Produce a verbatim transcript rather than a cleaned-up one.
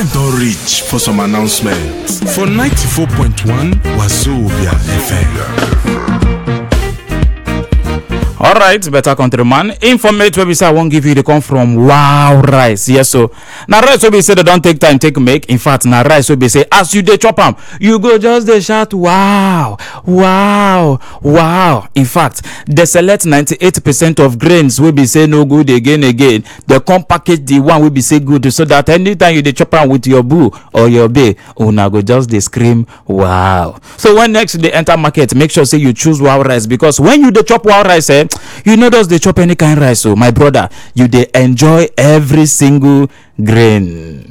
Time don't reach for some announcements for ninety-four point one Wazobia F M. All right, better countryman. Informate where we say I won't give you the come from Wow Rice. Yes, so now rice will be say they don't take time take make. In fact, now rice will be say as you dey chop am, you go just dey shout wow, wow, wow. In fact, they select ninety-eight percent of grains will be say no good again again. They come package the one will be say good so that anytime you dey chop am with your boo or your bae, una go just dey scream wow. So when next they enter market, make sure say you choose Wow Rice because when you dey chop Wow Rice, eh, you know those they chop any kind rice. So my brother, you they enjoy every single grain.